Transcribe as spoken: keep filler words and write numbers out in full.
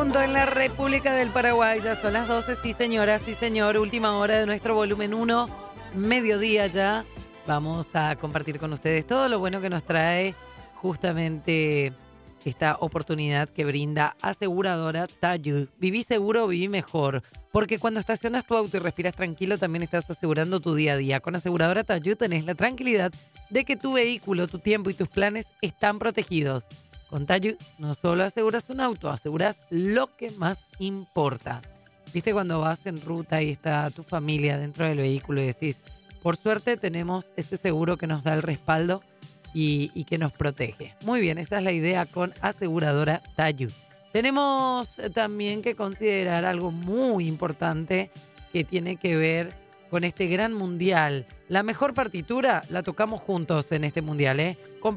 punto en la República del Paraguay. Ya son las doce, sí señora, sí señor. Última hora de nuestro volumen uno, mediodía ya. Vamos a compartir con ustedes todo lo bueno que nos trae justamente esta oportunidad que brinda Aseguradora Tayud. Viví seguro, viví mejor. Porque cuando estacionas tu auto y respiras tranquilo, también estás asegurando tu día a día. Con Aseguradora Tayud tenés la tranquilidad de que tu vehículo, tu tiempo y tus planes están protegidos. Con Tayud no solo aseguras un auto, aseguras lo que más importa. ¿Viste cuando vas en ruta y está tu familia dentro del vehículo y decís, por suerte tenemos ese seguro que nos da el respaldo y, y que nos protege? Muy bien, esa es la idea con Aseguradora Tayud. Tenemos también que considerar algo muy importante que tiene que ver con este gran mundial. La mejor partitura la tocamos juntos en este mundial, ¿eh?